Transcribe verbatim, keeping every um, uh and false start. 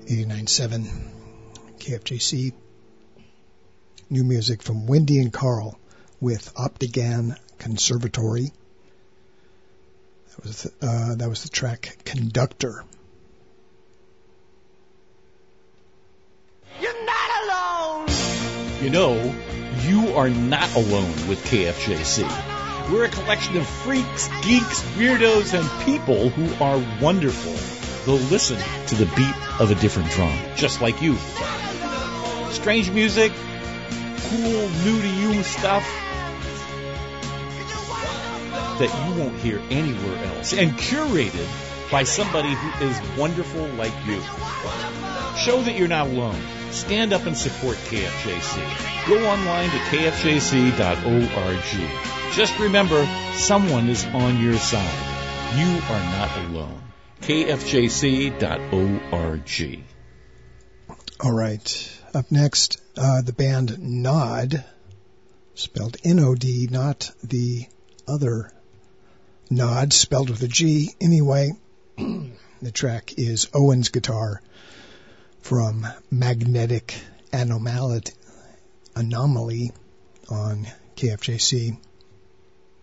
eighty-nine point seven K F J C. New music from Wendy and Carl with Optigan Conservatory. That was the, uh, that was the track Conductor. You're not alone. You know, you are not alone with K F J C. We're a collection of freaks, geeks, weirdos, and people who are wonderful. They'll listen to the beat of a different drum, just like you. Strange music, cool, new to you stuff that you won't hear anywhere else, and curated by somebody who is wonderful like you. Show that you're not alone. Stand up and support K F J C. Go online to k f j c dot org. Just remember, someone is on your side. You are not alone. k f j c dot org. All right. Up next, uh, the band Nod, spelled N O D, not the other Nod, spelled with a G. Anyway, the track is Owen's Guitar from Magnetic Anomaly, Anomaly on K F J C.